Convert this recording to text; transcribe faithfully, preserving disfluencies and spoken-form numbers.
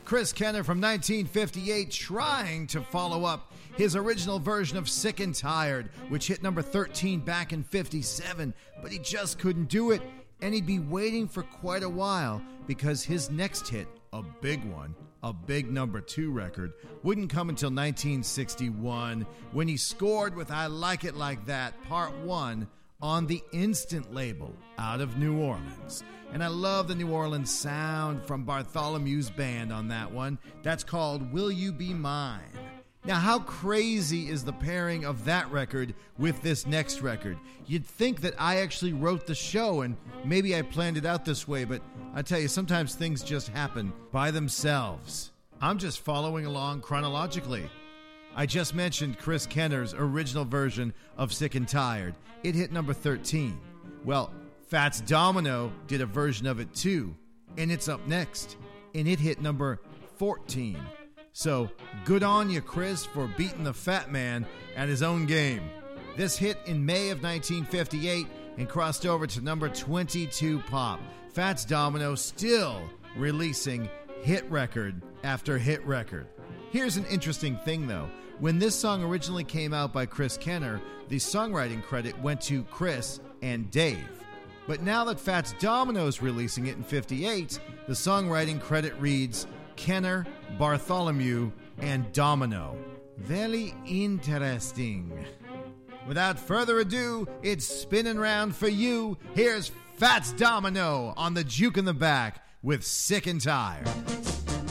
Chris Kenner from nineteen fifty-eight trying to follow up his original version of Sick and Tired, which hit number thirteen back in fifty-seven, but he just couldn't do it, and he'd be waiting for quite a while because his next hit, a big one, a big number two record, wouldn't come until nineteen sixty-one when he scored with I Like It Like That, Part one, on the Instant label out of New Orleans. And I love the New Orleans sound from Bartholomew's band on that one. That's called Will You Be Mine. Now, how crazy is the pairing of that record with this next record? You'd think that I actually wrote the show and maybe I planned it out this way, but I tell you, sometimes things just happen by themselves. I'm just following along chronologically. I just mentioned Chris Kenner's original version of Sick and Tired. It hit number thirteen. Well, Fats Domino did a version of it too, and it's up next, and it hit number fourteen. So, good on you, Chris, for beating the fat man at his own game. This hit in May of nineteen fifty-eight and crossed over to number twenty-two pop. Fats Domino still releasing hit record after hit record. Here's an interesting thing, though. When this song originally came out by Chris Kenner, the songwriting credit went to Chris and Dave. But now that Fats Domino's releasing it in fifty-eight, the songwriting credit reads Kenner, Bartholomew, and Domino. Very interesting. Without further ado, it's spinning round for you. Here's Fats Domino on the juke in the back with Sick and Tired.